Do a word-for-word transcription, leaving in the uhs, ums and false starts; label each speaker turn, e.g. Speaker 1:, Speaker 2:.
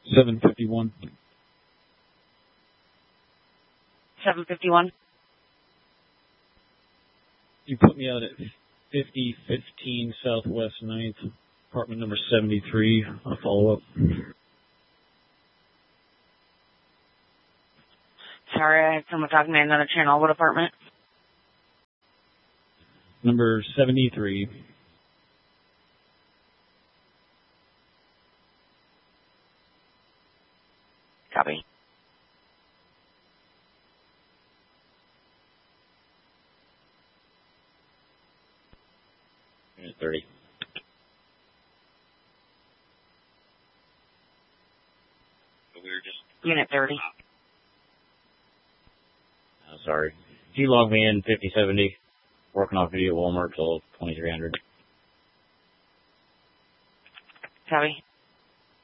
Speaker 1: seven fifty-one.
Speaker 2: seven fifty-one.
Speaker 1: You put me out at fifty fifteen Southwest ninth, apartment number seventy-three. I'll follow up.
Speaker 2: Sorry, I had someone talking to me on another channel. What apartment?
Speaker 1: Number seventy-three.
Speaker 2: Copy.
Speaker 3: Unit thirty. So we were just...
Speaker 2: Unit thirty.
Speaker 3: Oh, sorry. If you log me in fifty seventy, working off video at Walmart till twenty-three hundred.
Speaker 2: Copy.